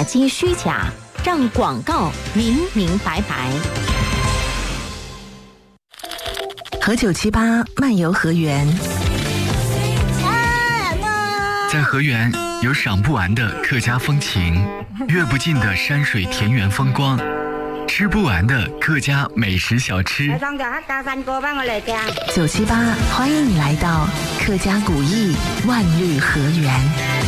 打击虚假，让广告明明白白。 和978漫游河源， 在河源有赏不完的客家风情，阅不尽的山水田园风光，吃不完的客家美食小吃。 978欢迎你来到客家古艺万绿河源。